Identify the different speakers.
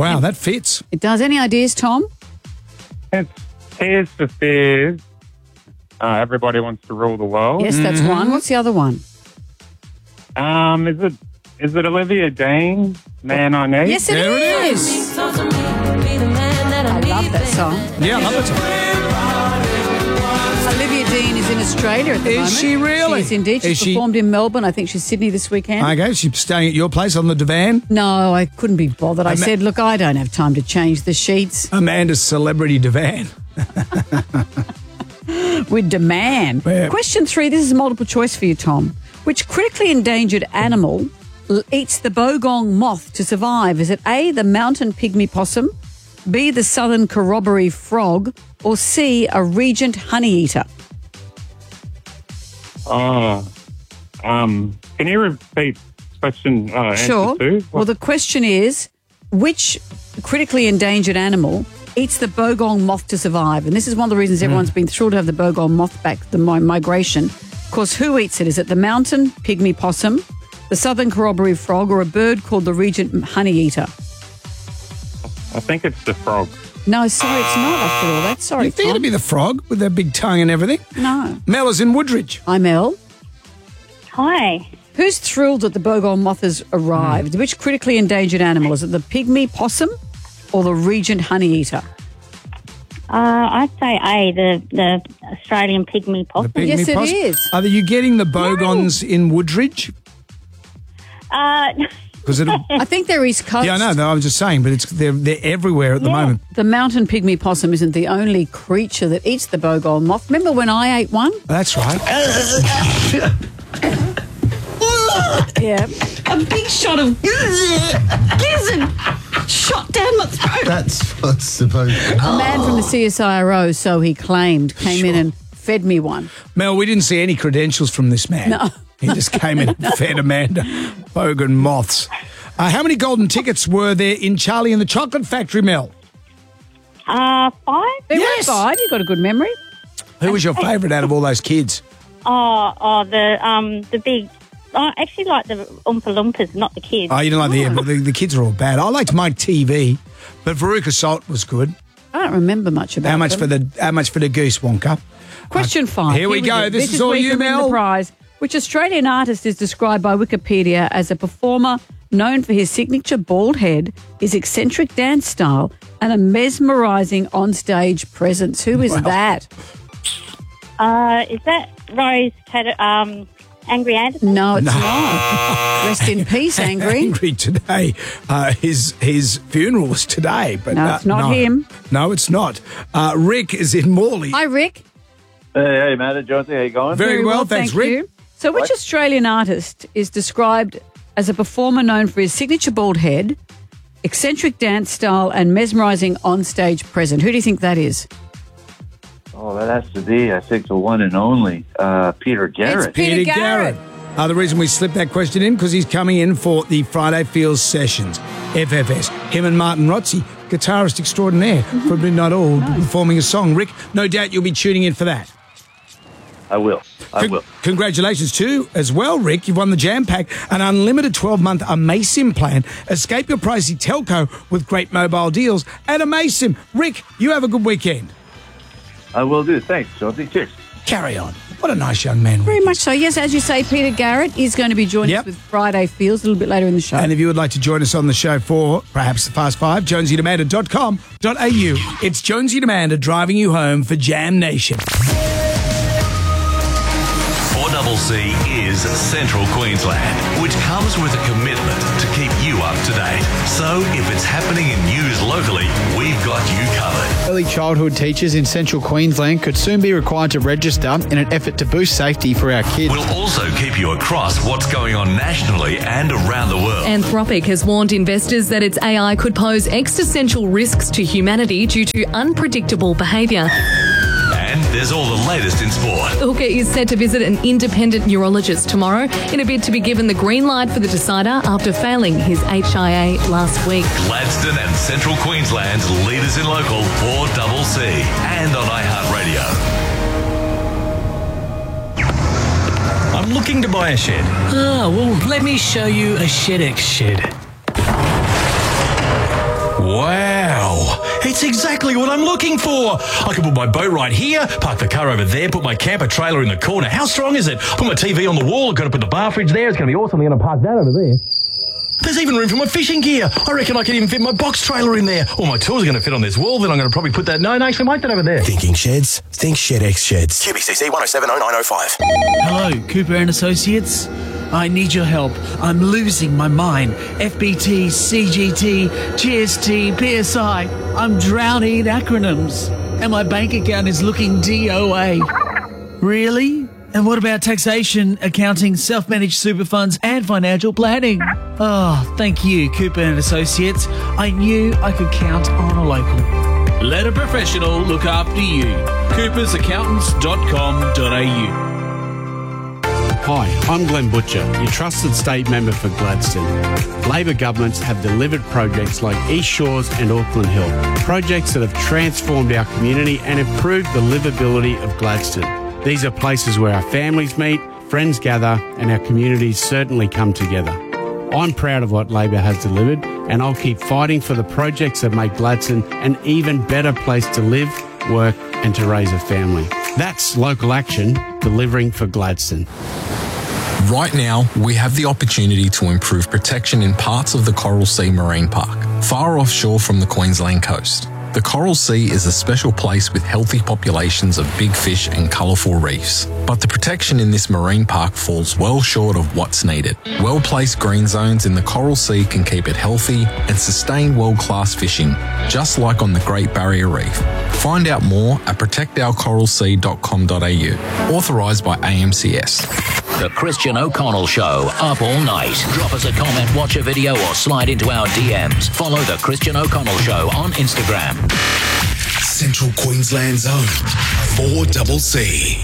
Speaker 1: Wow, that fits.
Speaker 2: It does. Any ideas, Tom?
Speaker 3: It's Tears for Fears. Everybody Wants to Rule the World.
Speaker 2: Yes, that's one. What's the other one?
Speaker 3: Is it Olivia Dean, Man I Need?
Speaker 2: Yes, it is. I love that song.
Speaker 1: Yeah, I love that song.
Speaker 2: Olivia Dean is in Australia at the moment.
Speaker 1: Is she really?
Speaker 2: She is indeed. She's performed in Melbourne. I think she's Sydney this weekend.
Speaker 1: Okay, she's staying at your place on the divan?
Speaker 2: No, I couldn't be bothered. I said, look, I don't have time to change the sheets.
Speaker 1: Amanda's celebrity divan.
Speaker 2: With demand.
Speaker 1: Yeah.
Speaker 2: Question 3, this is a multiple choice for you, Tom. Which critically endangered animal eats the bogong moth to survive? Is it A, the mountain pygmy possum, B, the southern corroboree frog, or C, a regent honeyeater?
Speaker 3: Can you repeat question
Speaker 2: Sure.
Speaker 3: answer 2?
Speaker 2: Well, the question is, which critically endangered animal eats the bogong moth to survive? And this is one of the reasons everyone's been thrilled to have the bogong moth back, the migration. Of course, who eats it? Is it the mountain pygmy possum, the southern corroboree frog, or a bird called the regent honeyeater?
Speaker 3: I think it's the frog.
Speaker 2: No, sorry, it's not after all that. Sorry,
Speaker 1: You think
Speaker 2: Tom.
Speaker 1: it'd be the frog with their big tongue and everything?
Speaker 2: No.
Speaker 1: Mel is in Woodridge.
Speaker 2: Hi, Mel.
Speaker 4: Hi.
Speaker 2: Who's thrilled that the bogong moth has arrived? Which critically endangered animal? Is it the pygmy possum or the regent honeyeater?
Speaker 4: I'd say A, the Australian pygmy possum.
Speaker 1: The pygmy
Speaker 2: Yes, it
Speaker 1: possum.
Speaker 2: is.
Speaker 1: Are you getting the bogons in Woodridge? Because
Speaker 2: I think they're East Coast.
Speaker 1: Yeah, I know. I was just saying, but they're everywhere at the moment.
Speaker 2: The mountain pygmy possum isn't the only creature that eats the bogong moth. Remember when I ate one?
Speaker 1: That's right.
Speaker 2: Yeah.
Speaker 5: A big shot of gizzard shot down my throat.
Speaker 6: That's what's supposed to
Speaker 2: A man from the CSIRO, so he claimed, came in and fed me one.
Speaker 1: Mel, we didn't see any credentials from this man.
Speaker 2: No.
Speaker 1: He just came in and fed Amanda bogan moths. How many golden tickets were there in Charlie and the Chocolate Factory, Mel?
Speaker 4: 5?
Speaker 2: There
Speaker 1: Yes.
Speaker 2: were 5. You've got a good memory.
Speaker 1: Who was your favourite out of all those kids?
Speaker 4: The big... I actually like the Oompa Loompas, not the kids.
Speaker 1: Oh, you didn't like the kids are all bad. I liked Mike TV, but Veruca Salt was good.
Speaker 2: I don't remember much about
Speaker 1: How much
Speaker 2: them.
Speaker 1: for the goose, Wonka?
Speaker 2: Question 5.
Speaker 1: Here we go. This is all
Speaker 2: where
Speaker 1: you,
Speaker 2: can win
Speaker 1: Mel.
Speaker 2: the prize. Which Australian artist is described by Wikipedia as a performer known for his signature bald head, his eccentric dance style, and a mesmerising onstage presence? Who is that?
Speaker 4: Is that Rose Angry Anderson?
Speaker 2: No, it's not. Rest in peace, Angry.
Speaker 1: Angry today. His funeral was today, but
Speaker 2: No, it's not him.
Speaker 1: No, it's not. Rick is in Morley.
Speaker 2: Hi, Rick.
Speaker 7: Hey, Matt, Jonesy, how you going?
Speaker 1: Very well, thanks, Rick.
Speaker 2: you. So which Australian artist is described as a performer known for his signature bald head, eccentric dance style, and mesmerising onstage presence? Who do you think that is?
Speaker 7: Oh, that has to be, I think, the one and only Peter Garrett.
Speaker 2: It's Peter Garrett.
Speaker 1: The reason we slipped that question in, because he's coming in for the Friday Feels Sessions, FFS. Him and Martin Rotzi, guitarist extraordinaire from Midnight Oil, performing a song. Rick, no doubt you'll be tuning in for that.
Speaker 7: I will.
Speaker 1: Congratulations too, as well, Rick. You've won the Jam Pack, an unlimited 12-month Amasim plan. Escape your pricey telco with great mobile deals at Amasim. Rick, you have a good weekend.
Speaker 7: I will do. Thanks, Jonesy. Cheers.
Speaker 1: Carry on. What a nice young man.
Speaker 2: Very much so. Yes, as you say, Peter Garrett is going to be joining us with Friday Feels a little bit later in the show.
Speaker 1: And if you would like to join us on the show for perhaps the Fast Five, jonesyandamanda.com.au. It's Jonesy and Amanda driving you home for Jam Nation.
Speaker 8: 4CC is Central Queensland, which comes with a commitment to keep you up to date. So if it's happening in news locally, we've got you covered.
Speaker 9: Early childhood teachers in Central Queensland could soon be required to register in an effort to boost safety for our kids.
Speaker 8: We'll also keep you across what's going on nationally and around the world.
Speaker 10: Anthropic has warned investors that its AI could pose existential risks to humanity due to unpredictable behaviour.
Speaker 8: And there's all the latest in sport.
Speaker 10: The hooker is set to visit an independent neurologist tomorrow in a bid to be given the green light for the decider after failing his HIA last week.
Speaker 8: Gladstone and Central Queensland's leaders in local 4CC and on iHeartRadio.
Speaker 11: I'm looking to buy a shed. Well, let me show you a ShedX shed. It's exactly what I'm looking for. I can put my boat right here, park the car over there, put my camper trailer in the corner. How strong is it? Put my TV on the wall. I've got to put the bar fridge there. It's going to be awesome. I'm going to park that over there. There's even room for my fishing gear. I reckon I can even fit my box trailer in there. All my tools are going to fit on this wall. Then I'm going to probably put that... No, actually, I might put that over there.
Speaker 12: Thinking sheds? Think ShedX Sheds. QBCC 1070905.
Speaker 13: Hello, Cooper and Associates. I need your help. I'm losing my mind. FBT, CGT, GST, PSI. I'm drowning in acronyms. And my bank account is looking DOA. Really? And what about taxation, accounting, self-managed super funds, and financial planning? Oh, thank you, Cooper and Associates. I knew I could count on a local. Let a professional look after you. coopersaccountants.com.au.
Speaker 14: Hi, I'm Glenn Butcher, your trusted state member for Gladstone. Labor governments have delivered projects like East Shores and Auckland Hill, projects that have transformed our community and improved the livability of Gladstone. These are places where our families meet, friends gather, and our communities certainly come together. I'm proud of what Labor has delivered, and I'll keep fighting for the projects that make Gladstone an even better place to live, work, and to raise a family. That's local action, delivering for Gladstone.
Speaker 15: Right now, we have the opportunity to improve protection in parts of the Coral Sea Marine Park, far offshore from the Queensland coast. The Coral Sea is a special place with healthy populations of big fish and colourful reefs. But the protection in this marine park falls well short of what's needed. Well-placed green zones in the Coral Sea can keep it healthy and sustain world-class fishing, just like on the Great Barrier Reef. Find out more at protectourcoralsea.com.au. Authorised by AMCS.
Speaker 16: The Christian O'Connell Show, up all night. Drop us a comment, watch a video, or slide into our DMs. Follow The Christian O'Connell Show on Instagram.
Speaker 12: Central Queensland's own 4CC.